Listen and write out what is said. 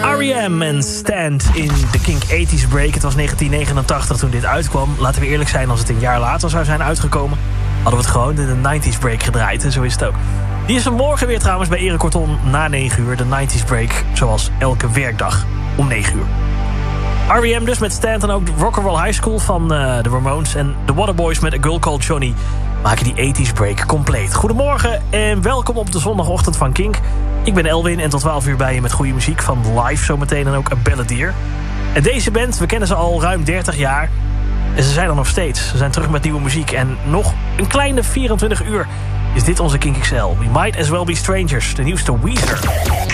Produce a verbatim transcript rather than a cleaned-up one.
R E M en Stand in de Kink eighties Break. Het was negentien negenentachtig toen dit uitkwam. Laten we eerlijk zijn, als het een jaar later zou zijn uitgekomen, hadden we het gewoon in de nineties Break gedraaid. En zo is het ook. Die is er morgen weer trouwens bij Erik Korton na negen uur. De nineties Break, zoals elke werkdag om negen uur. R E M dus met Stand en ook Rock'n'Roll High School van uh, de Ramones. En The Waterboys met A Girl Called Johnny maken die eighties Break compleet. Goedemorgen en welkom op de zondagochtend van Kink. Ik ben Elwin en tot twaalf uur bij je met goede muziek van Live zometeen en ook A Balladeer. En deze band, we kennen ze al ruim dertig jaar. En ze zijn er nog steeds. Ze zijn terug met nieuwe muziek. En nog een kleine vierentwintig uur is dit onze Kink X L. We Might As Well Be Strangers, de nieuwste Weezer.